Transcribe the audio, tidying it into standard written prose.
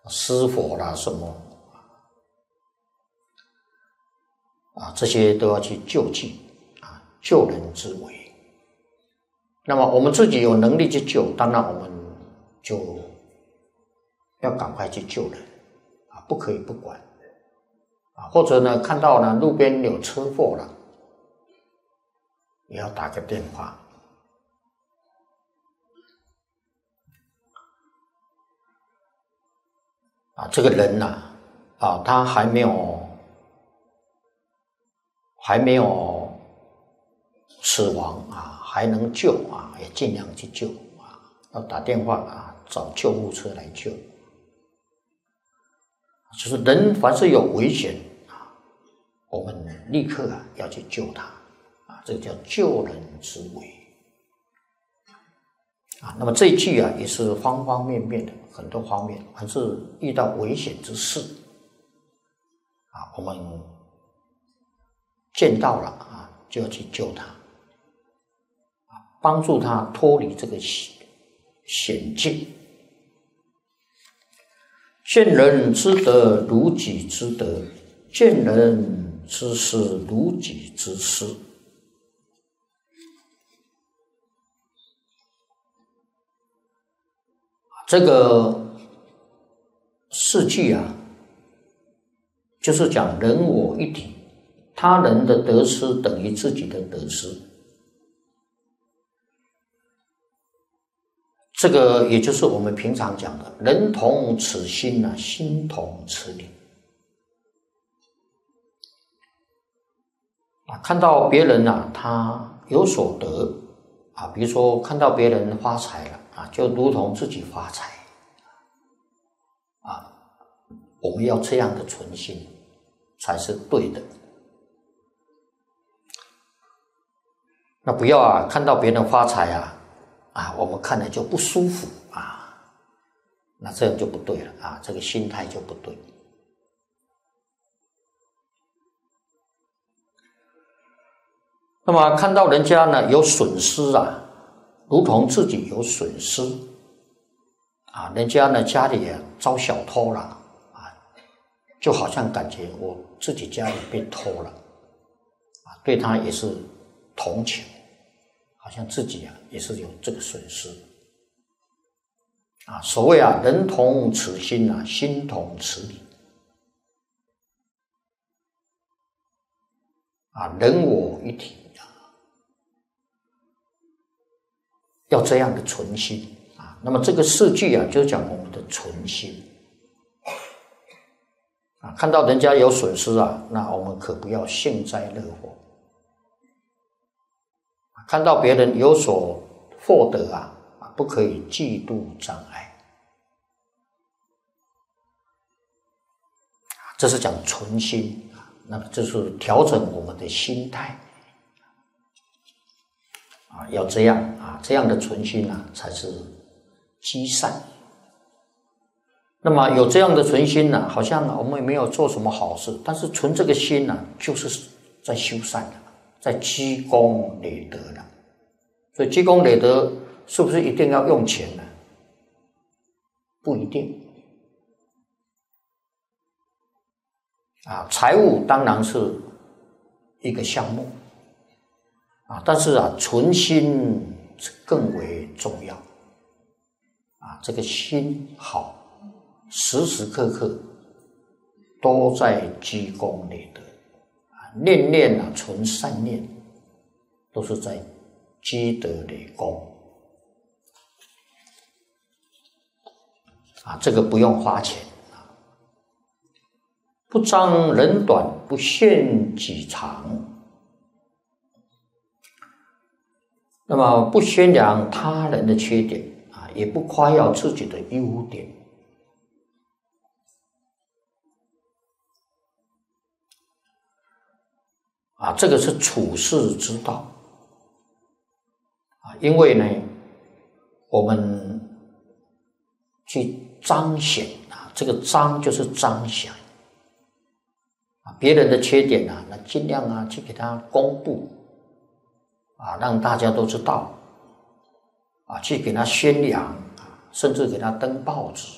施佛啦什么这些都要去救济救人之为。那么我们自己有能力去救，当然我们就要赶快去救人不可以不管或者呢看到呢路边有车祸了，也要打个电话这个人他还没有死亡还能救也尽量去救要打电话找救护车来救。就是人凡是有危险我们立刻要去救他这个叫救人之为那么这一句也是方方面面的，很多方面，凡是遇到危险之事我们见到了就要去救他帮助他脱离这个险境。见人之德如己之德，见人之失如己之失。这个四句就是讲人我一体，他人的得失等于自己的得失。这个也就是我们平常讲的人同此心心同此理看到别人他有所得比如说看到别人发财了就如同自己发财我们要这样的存心才是对的。那不要看到别人发财我们看了就不舒服那这样就不对了这个心态就不对。那么看到人家呢有损失如同自己有损失人家呢家里遭小偷了就好像感觉我自己家里被偷了对他也是同情，好像自己也是有这个损失所谓人同此心心同此理人我一体要这样的存心那么这个四句就是讲我们的存心看到人家有损失那我们可不要幸灾乐祸。看到别人有所获得不可以嫉妒障碍这是讲存心那么这是调整我们的心态要这样这样的存心才是积善。那么有这样的存心好像我们也没有做什么好事，但是存这个心就是在修善的，在积功累德的。所以积功累德是不是一定要用钱呢？不一定财务当然是一个项目但是存心更为重要这个心好，时时刻刻都在积功累德念念存善念，都是在积德累功这个不用花钱不彰人短，不限己长。那么不宣扬他人的缺点也不夸耀自己的优点这个是处世之道因为呢我们去彰显这个彰就是彰显别人的缺点那尽量去给他公布让大家都知道去给他宣扬甚至给他登报纸